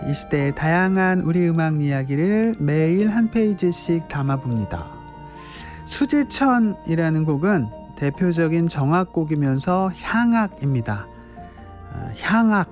이 시대의 다양한 우리 음악 이야기를 매일 한 페이지씩 담아봅니다. 수제천이라는 곡은 대표적인 정악곡이면서 향악입니다. 향악,